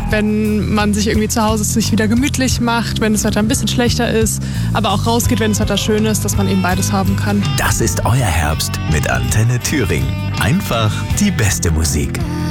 wenn man sich irgendwie zu Hause sich wieder gemütlich macht, wenn das Wetter ein bisschen schlechter ist, aber auch rausgeht, wenn das Wetter schön ist, dass man eben beides haben kann. Das ist euer Herbst mit Antenne Thüringen. Einfach die beste Musik.